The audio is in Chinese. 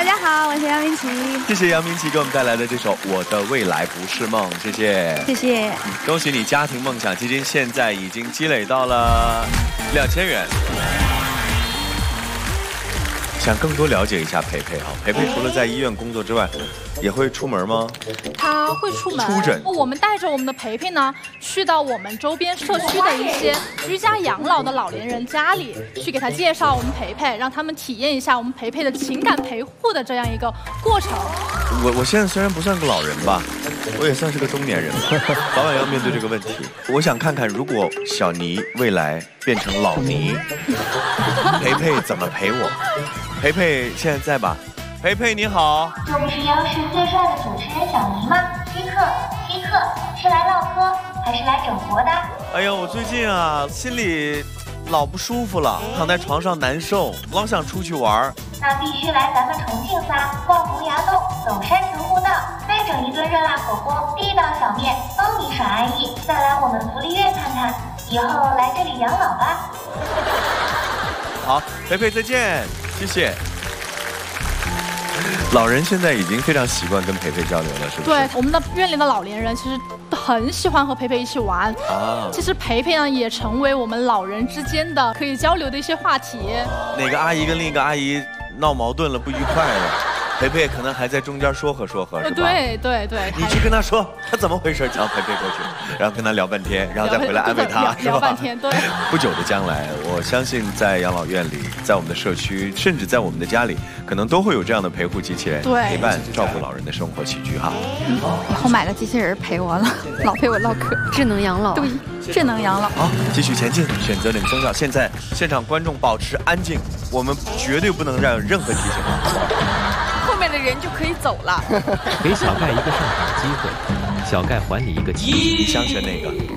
家好，我是杨明琪。 谢谢杨明琪给我们带来的这首《我的未来不是梦》，谢谢。 谢谢。 恭喜你，家庭梦想基金现在已经积累到了2000元。想更多了解一下培培哈，培培除了在医院工作之外，也会出门吗？ 他会出门出诊。 我们带着我们的培培呢，去到我们周边社区的一些居家养老的老年人家里，去给他介绍我们培培，让他们体验一下我们培培的情感陪护的这样一个过程。 我现在虽然不算个老人吧，我也算是个中年人，早晚要面对这个问题。我想看看，如果小尼未来变成老尼，培培怎么陪我？培培现在在吧？培培你好， 这不是央视最帅的主持人小尼吗？稀客，是来唠嗑还是来整活的？ 哎呀，我最近啊心里老不舒服了，躺在床上难受，老想出去玩。 那必须来咱们重庆仨逛洪崖洞，走山城步道，再整一顿热辣火锅，地道小面，帮你耍安逸。再来我们福利院看看，以后来这里养老吧。 好，培培再见，谢谢。老人现在已经非常习惯跟培培交流了，是不是？ 对，我们的院里的老年人其实很喜欢和培培一起玩啊。其实培培呢也成为我们老人之间的可以交流的一些话题。 哪个阿姨跟另一个阿姨闹矛盾了，不愉快了，培培可能还在中间说和，是吧？ 对。 你去跟他说他怎么回事，叫培培过去，然后跟他聊半天，然后再回来安慰他，是吧？ 聊半天，对。 不久的将来，我相信在养老院里，在我们的社区，甚至在我们的家里，可能都会有这样的陪护机器人，陪伴照顾老人的生活起居哈。 以后买个机器人陪我了，老陪我唠嗑，智能养老。对，智能养老。 好，继续前进，选择你们宗教。现在现场观众保持安静，我们绝对不能让有任何提醒。 后面的人就可以走了。 给小盖一个上场机会，小盖还你一个机会。 你想选哪个？